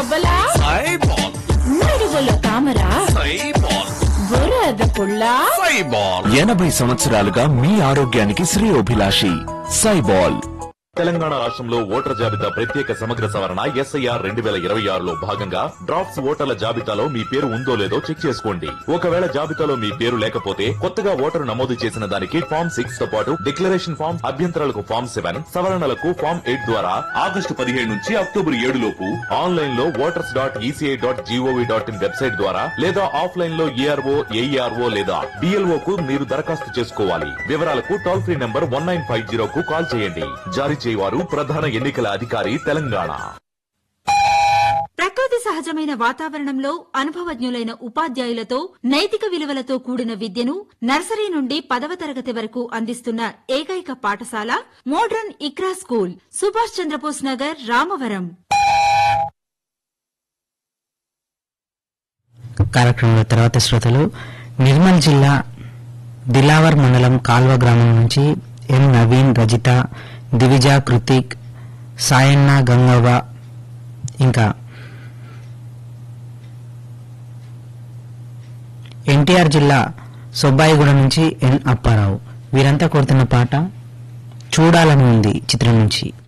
బొబ్బలా సైబాల్ నడువులో తామరా సైబాల్ బురద పుల్లా సైబాల్ 80 సంవత్సరాలుగా మీ ఆరోగ్యానికి శ్రేయోభిలాషి సైబాల్. తెలంగాణ రాష్ట్రంలో ఓటర్ జాబితా ప్రత్యేక సమగ్ర సవరణ SIR 2026లో భాగంగా డ్రాఫ్ట్స్ ఓటర్ల జాబితాలో మీ పేరు ఉందో లేదో చెక్ చేసుకోండి. ఒకవేళ జాబితాలో మీ పేరు లేకపోతే కొత్తగా ఓటరు నమోదు చేసిన దానికి ఫామ్ 6 తో పాటు డిక్లరేషన్ ఫామ్, అభ్యంతరాలకు ఫామ్ 7, సవరణలకు ఫామ్ 8 ద్వారా ఆగస్టు 17 నుంచి అక్టోబర్ 7 లోపు ఆన్లైన్ లో voters.eci.gov.in వెబ్సైట్ ద్వారా లేదా ఆఫ్లైన్ లో ARO, AERO లేదా BLO కు మీరు దరఖాస్తు చేసుకోవాలి. వివరాలకు టోల్ ఫ్రీ నంబర్ 1950 కు కాల్ చేయండి. జారీ చేయవారు ప్రధాన ఎన్నికల అధికారి తెలంగాణ. ప్రకృతి సహజమైన వాతావరణంలో అనుభవజ్ఞులైన ఉపాధ్యాయులతో నైతిక విలువలతో కూడిన విద్యను నర్సరీ నుండి 10వ తరగతి వరకు అందిస్తున్న ఏకైక పాఠశాల మోడ్రన్ ఇక్రా స్కూల్, సుభాష్ చంద్రబోస్ నగర్, రామవరం. కార్యక్రమంలో తర్వాత శ్రోతలు నిర్మల్ జిల్లా దిలావర్ మండలం కాల్వ గ్రామం నుంచి ఎం నవీన్, రజిత, దివిజ, కృతిక్, సాయన్న, గంగవ్వ, ఇంకా ఎన్టీఆర్ జిల్లా సుబ్బాయిగూడ నుంచి ఎన్ అప్పారావు వీరంతా కోరుతున్న పాట చూడాలని ఉంది చిత్రం నుంచి.